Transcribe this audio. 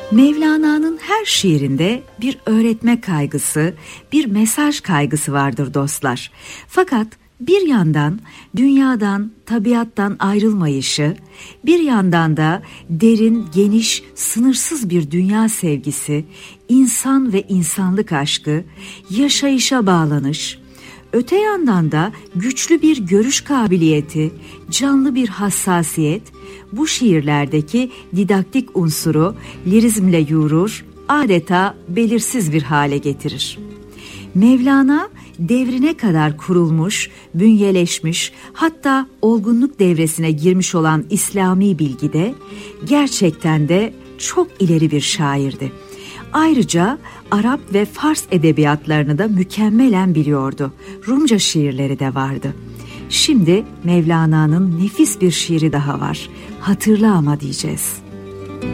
Mevlana'nın her şiirinde bir öğretme kaygısı, bir mesaj kaygısı vardır dostlar. Fakat bir yandan dünyadan, tabiattan ayrılmayışı, bir yandan da derin, geniş, sınırsız bir dünya sevgisi, insan ve insanlık aşkı, yaşayışa bağlanış, öte yandan da güçlü bir görüş kabiliyeti, canlı bir hassasiyet, bu şiirlerdeki didaktik unsuru lirizmle yoğurur, adeta belirsiz bir hale getirir. Mevlana devrine kadar kurulmuş, bünyeleşmiş, hatta olgunluk devresine girmiş olan İslami bilgide gerçekten de çok ileri bir şairdi. Ayrıca Arap ve Fars edebiyatlarını da mükemmelen biliyordu. Rumca şiirleri de vardı. Şimdi Mevlana'nın nefis bir şiiri daha var. Hatırla ama diyeceğiz.